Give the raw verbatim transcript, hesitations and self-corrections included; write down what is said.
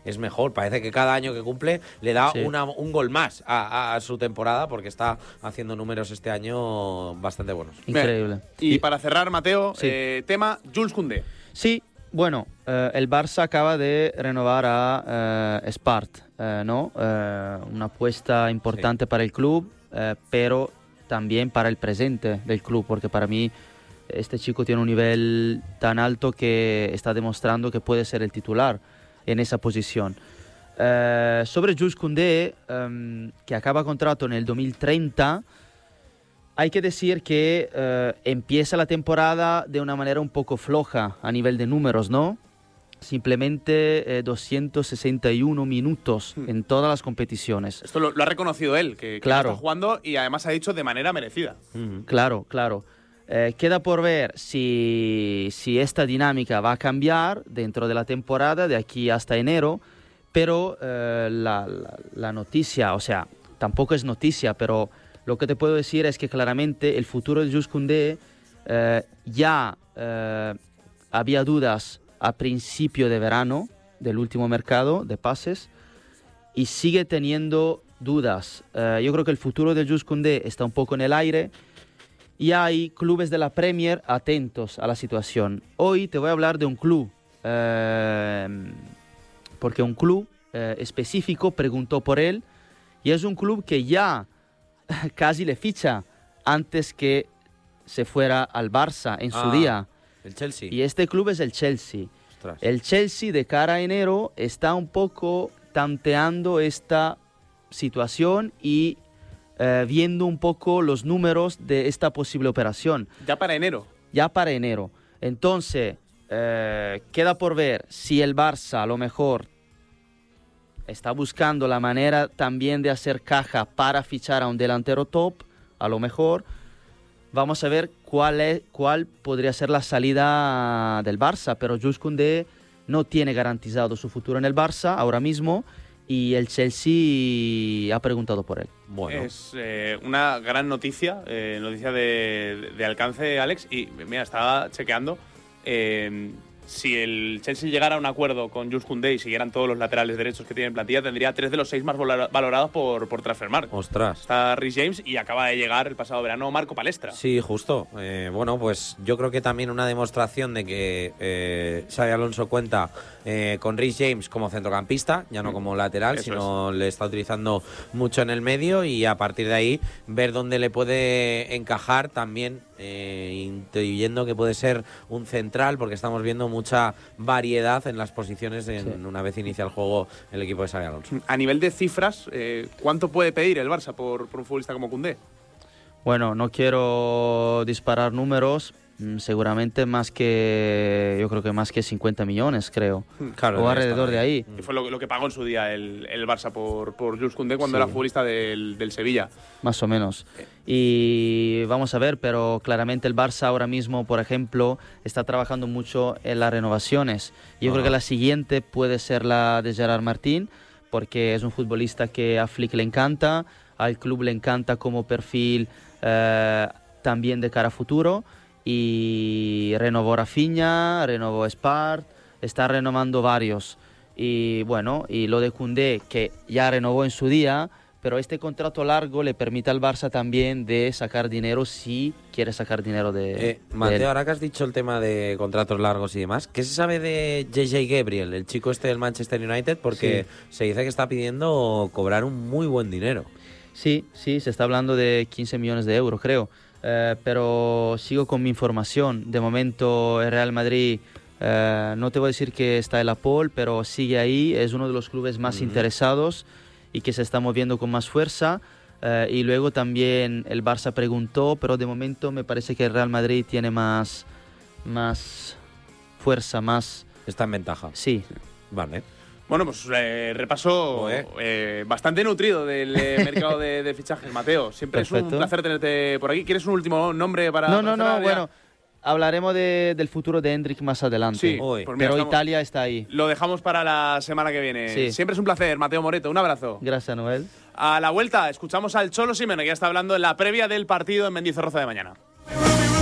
es mejor. Parece que cada año que cumple le da Sí. una, un gol más a, a su temporada, porque está haciendo números este año bastante buenos. Increíble. Y, Y- para cerrar, Mateo, Sí. eh, tema Jules Koundé. Sí, bueno, eh, el Barça acaba de renovar a eh, Spart, eh, ¿no? Eh, una apuesta importante Sí. para el club, eh, pero también para el presente del club, porque para mí este chico tiene un nivel tan alto que está demostrando que puede ser el titular en esa posición. Eh, sobre Jules Koundé, em, que acaba contrato en el dos mil treinta, hay que decir que eh, empieza la temporada de una manera un poco floja a nivel de números, ¿no? Simplemente eh, doscientos sesenta y uno minutos Hmm. en todas las competiciones. Esto lo, lo ha reconocido él, que, que Claro. está jugando y además ha dicho de manera merecida. Ujú. Claro, claro. Eh, queda por ver si, si esta dinámica va a cambiar dentro de la temporada, de aquí hasta enero, pero eh, la, la- la noticia, o sea, tampoco es noticia, pero lo que te puedo decir es que claramente el futuro de Jules Koundé eh, ya eh, había dudas a principio de verano del último mercado de pases y sigue teniendo dudas. Eh, yo creo que el futuro de Jules Koundé está un poco en el aire y hay clubes de la Premier atentos a la situación. Hoy te voy a hablar de un club, eh, porque un club eh, específico preguntó por él y es un club que ya casi le ficha antes que se fuera al Barça en su Ah, día. El Chelsea. Y este club es el Chelsea. Ostras. El Chelsea de cara a enero está un poco tanteando esta situación y eh, viendo un poco los números de esta posible operación. Ya para enero. Ya para enero. Entonces, eh, queda por ver si el Barça a lo mejor está buscando la manera también de hacer caja para fichar a un delantero top, a lo mejor. Vamos a ver cuál, es, cuál podría ser la salida del Barça, pero Jules Koundé no tiene garantizado su futuro en el Barça ahora mismo y el Chelsea ha preguntado por él. Bueno. Es eh, una gran noticia, eh, noticia de, de alcance, Alex. Y mira, estaba chequeando. Eh, si el Chelsea llegara a un acuerdo con Jules Koundé y siguieran todos los laterales derechos que tiene en plantilla, tendría tres de los seis más valora- valorados por, por Transfermarkt. Ostras. Está Rhys James y acaba de llegar el pasado verano Marco Palestra. Sí, justo. Eh, bueno, pues yo creo que también una demostración de que eh, Xabi Alonso cuenta eh, con Rhys James como centrocampista, ya no como lateral, Eso sino le está utilizando mucho en el medio y a partir de ahí ver dónde le puede encajar también, eh, intuyendo que puede ser un central, porque estamos viendo mucha variedad en las posiciones en, Sí. una vez inicia el juego el equipo de Xabi Alonso. A nivel de cifras, eh, ¿cuánto puede pedir el Barça por, por un futbolista como Koundé? Bueno, no quiero disparar números, mm, seguramente más que, yo creo que más que cincuenta millones, creo. Claro, o debe alrededor estar de ahí. Que fue lo, lo que pagó en su día el, el Barça por, por Jules Koundé cuando Sí. era futbolista del, del Sevilla. Más o menos. Y vamos a ver, pero claramente el Barça ahora mismo, por ejemplo, está trabajando mucho en las renovaciones. Yo Ajá. creo que la siguiente puede ser la de Gerard Martín, porque es un futbolista que a Flick le encanta, al club le encanta como perfil eh, también de cara a futuro. Y renovó Rafinha, renovó Spart, está renovando varios. Y bueno, y lo de Koundé, que ya renovó en su día, pero este contrato largo le permite al Barça también de sacar dinero si quiere sacar dinero de, Eh, de Mateo, él. ahora que has dicho el tema de contratos largos y demás, ¿qué se sabe de J J Gabriel, el chico este del Manchester United? Porque se dice que está pidiendo cobrar un muy buen dinero. Sí, sí, se está hablando de quince millones de euros, creo. Eh, pero sigo con mi información. De momento el Real Madrid, eh, no te voy a decir que está en la pole, pero sigue ahí. Es uno de los clubes más Ujú. interesados y que se está moviendo con más fuerza. Eh, y luego también el Barça preguntó, pero de momento me parece que el Real Madrid tiene más, más fuerza, más... Está en ventaja. Sí. Vale. Bueno, pues eh, repaso Joder. eh, bastante nutrido del eh, mercado de, de fichajes, Mateo. Siempre es Perfecto. un placer tenerte por aquí. ¿Quieres un último nombre para No, para no, no, cerrar ya? bueno, hablaremos de- del futuro de Hendrik más adelante. Sí, Uy. pues mira, pero estamos- Italia está ahí. lo dejamos para la semana que viene. Sí. Siempre es un placer, Mateo Moreto. Un abrazo. Gracias, Noel. A la vuelta, escuchamos al Cholo Simeone, que ya está hablando en la previa del partido en Mendizorroza de mañana.